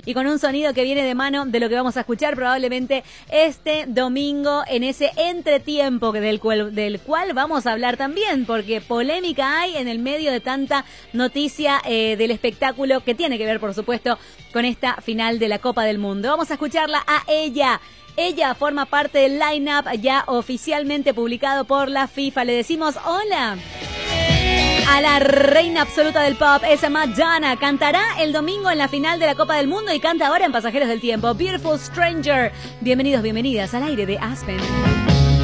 y con un sonido que viene de mano de lo que vamos a escuchar probablemente este domingo en ese entretiempo del cual vamos a hablar también, porque polémica hay en el medio de tanta noticia del espectáculo que tiene que ver, por supuesto, con esta final de la Copa del Mundo. Vamos a escucharla a ella. Ella forma parte del line-up ya oficialmente publicado por la FIFA. Le decimos hola a la reina absoluta del pop, es Madonna. Cantará el domingo en la final de la Copa del Mundo y canta ahora en Pasajeros del Tiempo. Beautiful Stranger. Bienvenidos, bienvenidas al aire de Aspen.